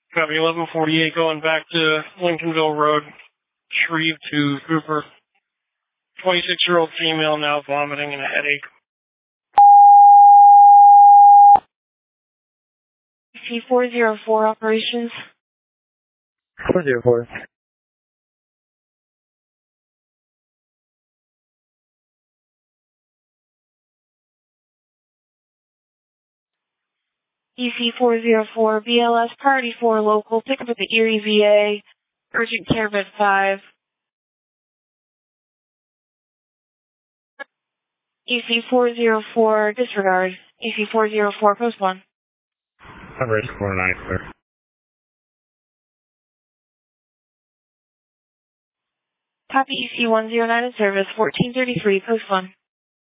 Copy 1148 going back to Lincolnville Road, Shreve to Cooper. 26-year-old female now vomiting and a headache. C404 operations. 404. EC404 BLS Party 4 local, pick up at the Erie VA, urgent care bed 5. EC404 disregard. EC404 post 1. Coverage 49, sir. Copy EC109 in service, 1433 post 1.